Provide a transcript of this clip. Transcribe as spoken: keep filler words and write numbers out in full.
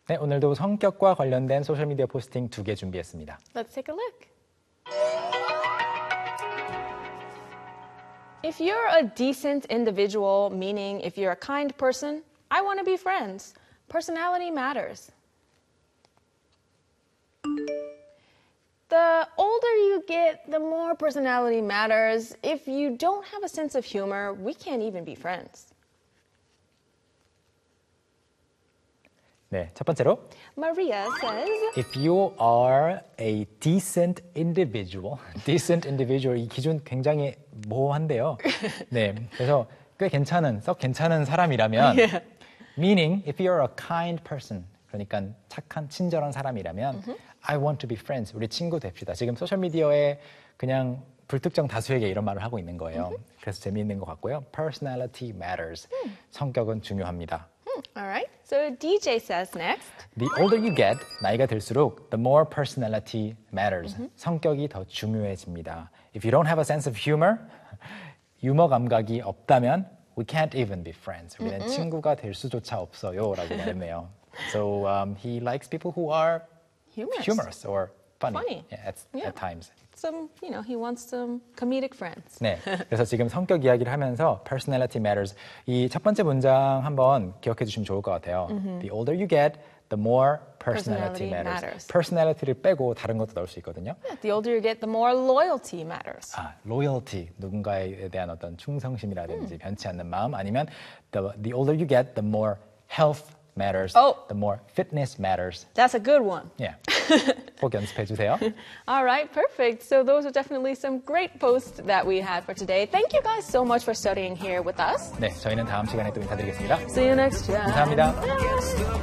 네, 오늘도 성격과 관련된 소셜미디어 포스팅 두 개 준비했습니다. Let's take a look. If you're a decent individual, meaning if you're a kind person, I want to be friends. Personality matters. The older you get, the more personality matters. If you don't have a sense of humor, we can't even be friends. 네, 첫 번째로 Maria says, If you are a decent individual, decent individual 이 기준 굉장히 모호한데요. 네, 그래서 꽤 괜찮은, 썩 괜찮은 사람이라면, Yeah. meaning if you're a kind person, 그러니까 착한, 친절한 사람이라면, mm-hmm. I want to be friends. 우리 친구 됩시다. 지금 소셜 미디어에 그냥 불특정 다수에게 이런 말을 하고 있는 거예요. Mm-hmm. 그래서 재미있는 것 같고요. Personality matters. Mm. 성격은 중요합니다. All right. So D J says next. The older you get, 나이가 들수록 the more personality matters. Mm-hmm. 성격이 더 중요해집니다. If you don't have a sense of humor, 유머 감각이 없다면 we can't even be friends. 우리는 mm-hmm. 친구가 될 수조차 없어요. 라고 말했네요. So um, he likes people who are humorous, humorous or funny, funny. Yeah, at, yeah. at times. Some, you know, he wants some comedic friends. 네, 그래서 지금 성격 이야기를 하면서 personality matters. 이 첫 번째 문장 한번 기억해 주시면 좋을 것 같아요. Mm-hmm. The older you get, the more personality, personality matters. matters. personality를 빼고 다른 것도 넣을 수 있거든요. Yeah, the older you get, the more loyalty matters. 아, loyalty, 누군가에 대한 어떤 충성심이라든지 mm. 변치 않는 마음 아니면 the, the older you get, the more health matters. Oh. The more fitness matters. That's a good one. Yeah. 꼭 연습해 주세요. All right, perfect. So those are definitely some great posts that we had for today. Thank you guys so much for studying here with us. 네, 저희는 다음 시간에 또 인사드리겠습니다. See you next time. 감사합니다. Bye.